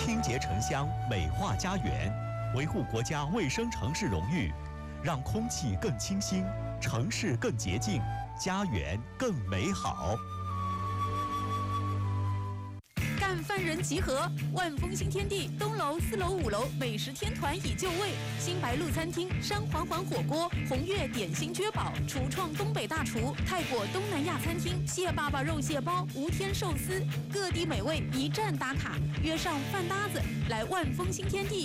清洁城乡，美化家园，维护国家卫生城市荣誉，让空气更清新，城市更洁净，家园更美好。 干饭人集合，万丰新天地东楼、4楼、5楼美食天团已就位，新白鹿餐厅、山环环火锅、红月点心绝宝、厨创东北大厨、泰国东南亚餐厅、蟹爸爸肉蟹包、无天寿司，各地美味一站打卡，约上饭搭子来万丰新天地。